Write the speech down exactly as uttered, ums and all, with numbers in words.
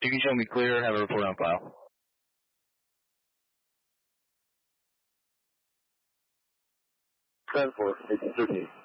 You can show me clear, have a report on file. ten four, eighteen thirteen.